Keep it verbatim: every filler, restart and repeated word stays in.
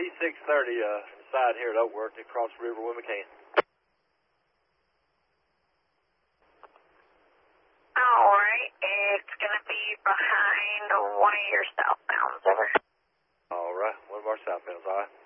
P six thirty, uh, side here at Oakworth across the river with McCann. Alright, it's gonna be behind one of your southbounds, over. Alright, one of our southbounds, alright.